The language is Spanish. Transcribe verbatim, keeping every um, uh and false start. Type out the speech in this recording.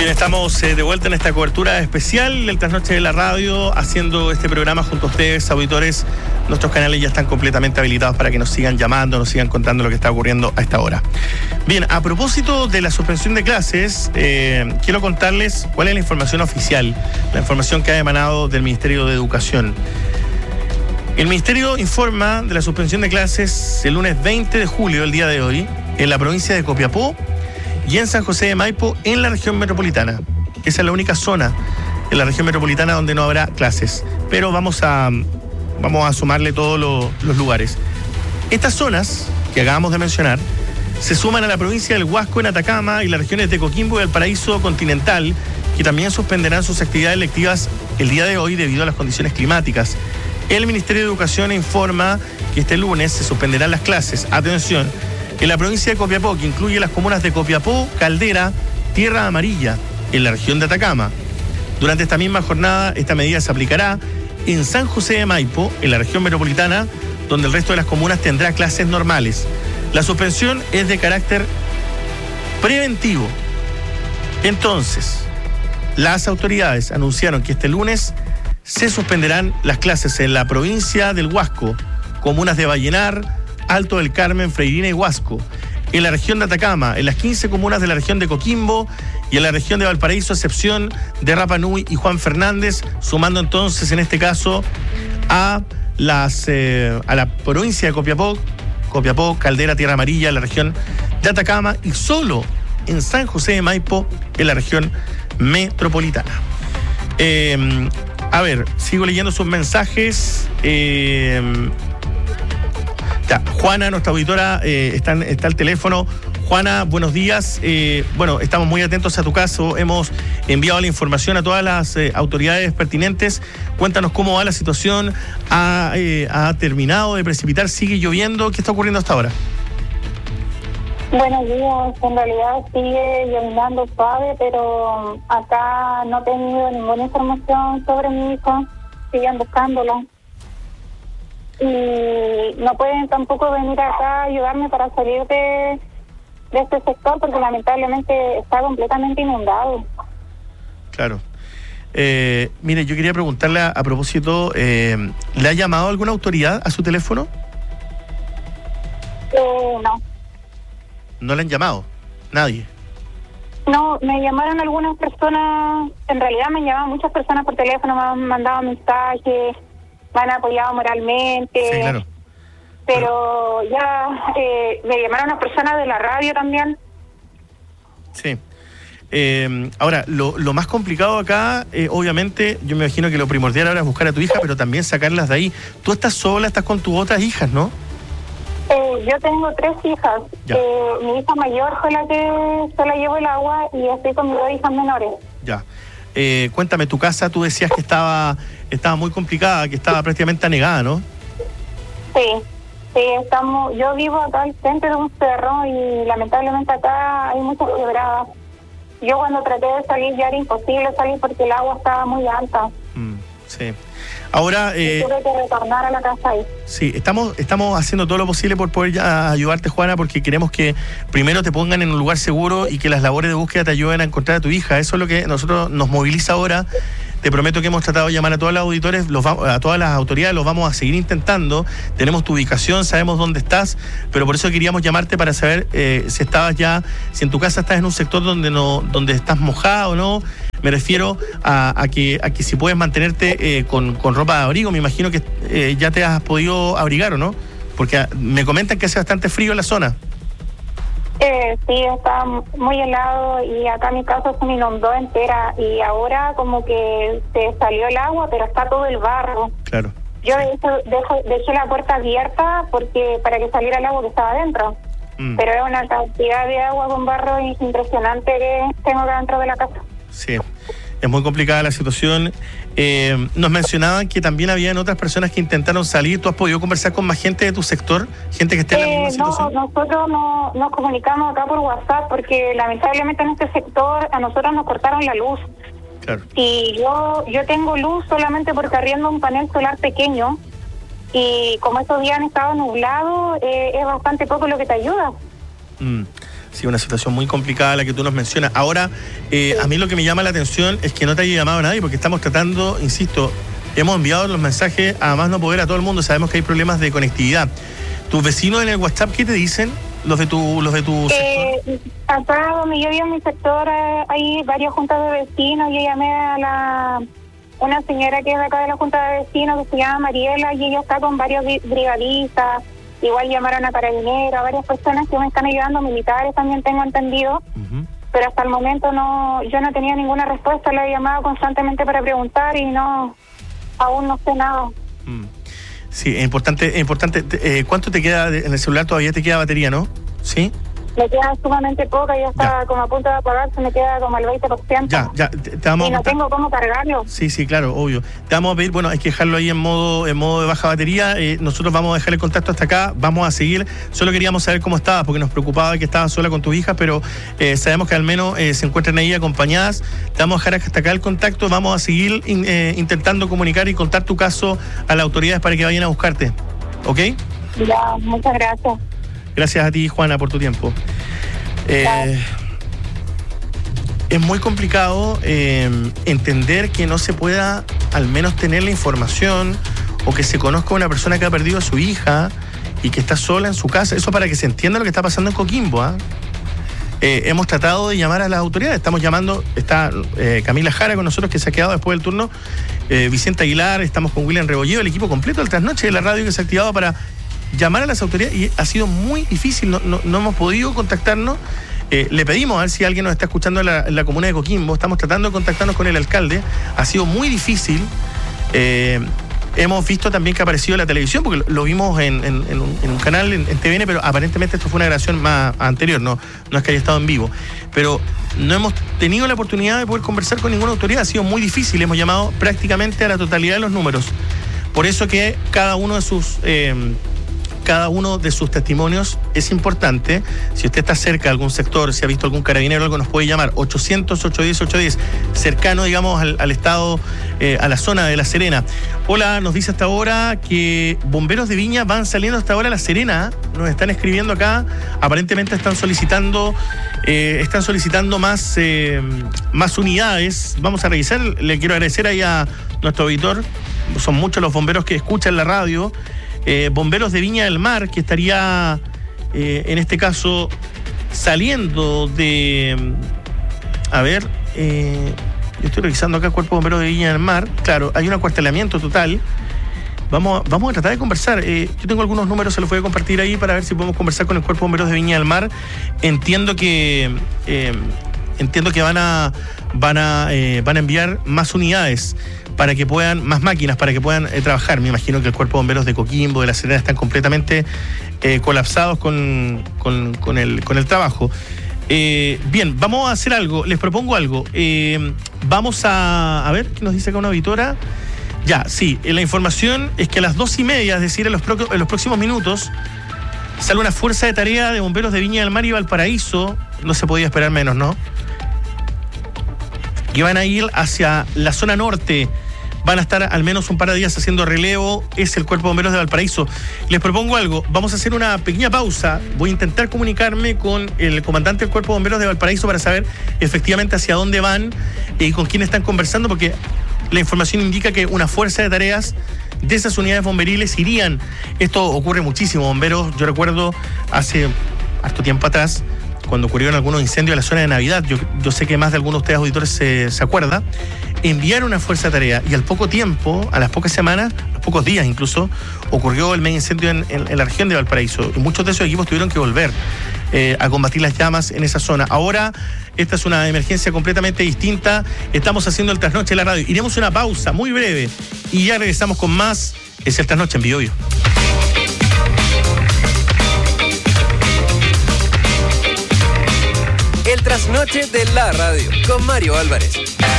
Bien, estamos eh, de vuelta en esta cobertura especial del Trasnoche de la Radio, haciendo este programa junto a ustedes, auditores. Nuestros canales ya están completamente habilitados para que nos sigan llamando, nos sigan contando lo que está ocurriendo a esta hora. Bien, a propósito de la suspensión de clases, eh, quiero contarles cuál es la información oficial, la información que ha emanado del Ministerio de Educación. El Ministerio informa de la suspensión de clases el lunes veinte de julio, el día de hoy, en la provincia de Copiapó y en San José de Maipo, en la región metropolitana. Esa es la única zona en la región metropolitana donde no habrá clases. Pero vamos a, vamos a sumarle todos lo, los lugares. Estas zonas que acabamos de mencionar se suman a la provincia del Huasco en Atacama y las regiones de Coquimbo y Valparaíso Continental, que también suspenderán sus actividades lectivas el día de hoy debido a las condiciones climáticas. El Ministerio de Educación informa que este lunes se suspenderán las clases. Atención, en la provincia de Copiapó, que incluye las comunas de Copiapó, Caldera, Tierra Amarilla, en la región de Atacama. Durante esta misma jornada, esta medida se aplicará en San José de Maipo, en la región metropolitana, donde el resto de las comunas tendrá clases normales. La suspensión es de carácter preventivo. Entonces, las autoridades anunciaron que este lunes se suspenderán las clases en la provincia del Huasco, comunas de Vallenar, Alto del Carmen, Freirina y Huasco, en la región de Atacama, en las quince comunas de la región de Coquimbo y en la región de Valparaíso, a excepción de Rapa Nui y Juan Fernández, sumando entonces en este caso a, las, eh, a la provincia de Copiapó, Copiapó, Caldera, Tierra Amarilla, la región de Atacama, y solo en San José de Maipo, en la región metropolitana. Eh, a ver, sigo leyendo sus mensajes. Eh, Ya, Juana, nuestra auditora, eh, está, está al teléfono. Juana, buenos días. Eh, bueno, estamos muy atentos a tu caso. Hemos enviado la información a todas las eh, autoridades pertinentes. Cuéntanos cómo va la situación. ¿Ha, eh, ha terminado de precipitar? ¿Sigue lloviendo? ¿Qué está ocurriendo hasta ahora? Buenos días. En realidad sigue lloviendo suave, pero acá no he tenido ninguna información sobre mi hijo. Siguen buscándolo. Y no pueden tampoco venir acá a ayudarme para salir de, de este sector porque lamentablemente está completamente inundado. Claro. Eh, mire, yo quería preguntarle a, a propósito, eh, ¿le ha llamado alguna autoridad a su teléfono? Eh, no. ¿No le han llamado? Nadie. No, me llamaron algunas personas, en realidad me llamaban muchas personas por teléfono, me han mandado mensajes, me han apoyado moralmente. Sí, claro. Pero, pero ya eh, me llamaron unas personas de la radio también. Sí. Eh, ahora, lo, lo más complicado acá, eh, obviamente, yo me imagino que lo primordial ahora es buscar a tu hija, pero también sacarlas de ahí. Tú estás sola, estás con tus otras hijas, ¿no? Eh, yo tengo tres hijas. Eh, mi hija mayor fue la que se la llevó el agua y estoy con mis dos hijas menores. Ya. Eh, cuéntame, tu casa, tú decías que estaba estaba muy complicada, que estaba prácticamente anegada, ¿no? Sí, sí, estamos. Yo vivo acá al centro de un cerro y lamentablemente acá hay muchas quebradas. Yo cuando traté de salir ya era imposible salir porque el agua estaba muy alta. Mm, sí. Ahora... Eh, tuve que retornar a la casa ahí. Sí, estamos, estamos haciendo todo lo posible por poder ya ayudarte, Juana, porque queremos que primero te pongan en un lugar seguro y que las labores de búsqueda te ayuden a encontrar a tu hija. Eso es lo que nosotros nos moviliza ahora. Te prometo que hemos tratado de llamar a todos los auditores, los va, a todas las autoridades, los vamos a seguir intentando. Tenemos tu ubicación, sabemos dónde estás, pero por eso queríamos llamarte para saber eh, si estabas ya, si en tu casa estás en un sector donde no, donde estás mojada o no. Me refiero a, a que a que si puedes mantenerte eh, con, con ropa de abrigo. Me imagino que eh, ya te has podido abrigar, ¿o no? Porque me comentan que hace bastante frío en la zona. Eh, sí, está muy helado y acá mi casa se me inundó entera y ahora como que se salió el agua, pero está todo el barro. Claro. Yo de hecho dejo, dejé la puerta abierta porque para que saliera el agua que estaba adentro. Mm. Pero es una cantidad de agua con barro impresionante que tengo acá dentro de la casa. Sí, es muy complicada la situación. Eh, nos mencionaban que también habían otras personas que intentaron salir. ¿Tú has podido conversar con más gente de tu sector? ¿Gente que esté en la misma eh, situación? No, nosotros no, nos comunicamos acá por WhatsApp porque lamentablemente en este sector a nosotros nos cortaron la luz. Claro. Y yo yo tengo luz solamente porque arriendo un panel solar pequeño y como estos días han estado nublados, eh, es bastante poco lo que te ayuda. Mm. Sí, una situación muy complicada la que tú nos mencionas. Ahora, eh, a mí lo que me llama la atención es que no te haya llamado a nadie, porque estamos tratando, insisto, hemos enviado los mensajes a más no poder a todo el mundo, sabemos que hay problemas de conectividad. ¿Tus vecinos en el WhatsApp qué te dicen? Los de tu, los de tu eh, sector. Acá donde yo vivo en mi sector eh, hay varias juntas de vecinos. Yo llamé a la una señora que es de acá de la junta de vecinos que se llama Mariela y ella está con varios brigadistas. Igual llamaron a carabineros, a varias personas que me están ayudando, militares también tengo entendido. Uh-huh. Pero hasta el momento no, yo no tenía ninguna respuesta. Le he llamado constantemente para preguntar y no, aún no sé nada. Mm. Sí, es importante, es importante. Eh, ¿Cuánto te queda de, en el celular? Todavía te queda batería, ¿no? ¿Sí? Me queda sumamente poca, ya está ya. como a punto de apagarse, me queda como el veinte por ciento. Ya, ya, te, te vamos y no a tengo cómo cargarlo. Sí, sí, claro, obvio. Te vamos a pedir, bueno, hay que dejarlo ahí en modo en modo de baja batería. Eh, nosotros vamos a dejar el contacto hasta acá, vamos a seguir. Solo queríamos saber cómo estabas, porque nos preocupaba que estabas sola con tus hijas, pero eh, sabemos que al menos eh, se encuentran ahí acompañadas. Te vamos a dejar hasta acá el contacto, vamos a seguir in, eh, intentando comunicar y contar tu caso a las autoridades para que vayan a buscarte. ¿Ok? Ya, muchas gracias. Gracias a ti, Juana, por tu tiempo. Eh, es muy complicado eh, entender que no se pueda al menos tener la información o que se conozca a una persona que ha perdido a su hija y que está sola en su casa. Eso para que se entienda lo que está pasando en Coquimbo. ¿eh? Eh, hemos tratado de llamar a las autoridades. Estamos llamando, está eh, Camila Jara con nosotros, que se ha quedado después del turno, eh, Vicente Aguilar, estamos con William Rebolledo, el equipo completo del Trasnoche de la radio que se ha activado para llamar a las autoridades, y ha sido muy difícil, no, no, no hemos podido contactarnos. Eh, le pedimos a ver si alguien nos está escuchando en la, en la comuna de Coquimbo, estamos tratando de contactarnos con el alcalde, ha sido muy difícil. Eh, hemos visto también que ha aparecido en la televisión, porque lo vimos en, en, en, un, en un canal en, en T V N, pero aparentemente esto fue una grabación más anterior, no, no es que haya estado en vivo. Pero no hemos tenido la oportunidad de poder conversar con ninguna autoridad, ha sido muy difícil, hemos llamado prácticamente a la totalidad de los números. Por eso que cada uno de sus... Eh, Cada uno de sus testimonios es importante. Si usted está cerca de algún sector, si ha visto algún carabinero o algo, nos puede llamar ochocientos, ochocientos diez, ochocientos diez, cercano, digamos, al, al estado, eh, a la zona de La Serena. Hola, nos dice hasta ahora que bomberos de Viña van saliendo hasta ahora a La Serena. Nos están escribiendo acá. Aparentemente están solicitando eh, están solicitando más, eh, más unidades. Vamos a revisar. Le quiero agradecer ahí a nuestro auditor. Son muchos los bomberos que escuchan la radio. Eh, bomberos de Viña del Mar, que estaría eh, en este caso saliendo de, a ver, eh, yo estoy revisando acá el Cuerpo de Bomberos de Viña del Mar. Claro, hay un acuartelamiento total. Vamos, vamos a tratar de conversar. Eh, yo tengo algunos números, se los voy a compartir ahí para ver si podemos conversar con el Cuerpo de Bomberos de Viña del Mar. Entiendo que eh, entiendo que van a van a eh, van a enviar más unidades para que puedan, más máquinas para que puedan eh, trabajar. Me imagino que el Cuerpo de Bomberos de Coquimbo, de La Serena, están completamente eh, colapsados con, con, con, el, con el trabajo. Eh, bien, vamos a hacer algo, les propongo algo. Eh, vamos a, a ver, ¿qué nos dice acá una auditora? Ya, sí, la información es que a las dos y media, es decir, en los, pro, en los próximos minutos, sale una fuerza de tarea de bomberos de Viña del Mar y Valparaíso. No se podía esperar menos, ¿no? Que van a ir hacia la zona norte, van a estar al menos un par de días haciendo relevo, es el Cuerpo de Bomberos de Valparaíso. Les propongo algo, vamos a hacer una pequeña pausa, voy a intentar comunicarme con el comandante del Cuerpo de Bomberos de Valparaíso para saber efectivamente hacia dónde van y con quién están conversando, porque la información indica que una fuerza de tareas de esas unidades bomberiles irían. Esto ocurre muchísimo, bomberos, yo recuerdo hace harto tiempo atrás, cuando ocurrieron algunos incendios en la zona de Navidad, yo, yo sé que más de algunos de ustedes auditores se, se acuerdan, enviaron una fuerza de tarea y al poco tiempo, a las pocas semanas, a los pocos días incluso, ocurrió el mega incendio en, en, en la región de Valparaíso y muchos de esos equipos tuvieron que volver eh, a combatir las llamas en esa zona. Ahora, esta es una emergencia completamente distinta, estamos haciendo el Trasnoche de la radio. Iremos a una pausa muy breve y ya regresamos con más. Es el Trasnoche en Biobío. El Trasnoche de la radio con Mario Álvarez.